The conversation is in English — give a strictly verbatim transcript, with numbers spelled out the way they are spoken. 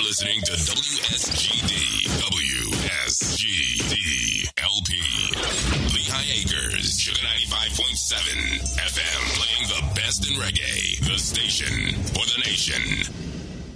listening to W S G D. W S G D L P. Lehigh Acres, Sugar ninety-five point seven F M. Playing the best in reggae. The station for the nation.